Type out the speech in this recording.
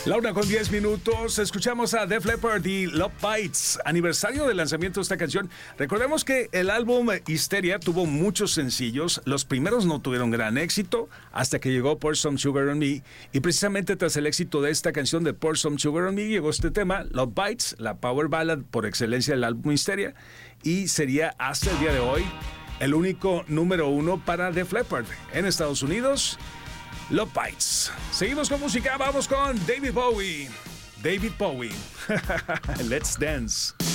La 1:10. Escuchamos a Def Leppard y Love Bites, aniversario del lanzamiento de esta canción. Recordemos que el álbum Hysteria tuvo muchos sencillos. Los primeros no tuvieron gran éxito hasta que llegó Pour Some Sugar on Me. Y precisamente tras el éxito de esta canción de Pour Some Sugar on Me llegó este tema, Love Bites, la power ballad por excelencia del álbum Hysteria. Y sería hasta el día de hoy el único número 1 para Def Leppard en Estados Unidos. Love Bites. Seguimos con música, vamos con David Bowie. Let's Dance.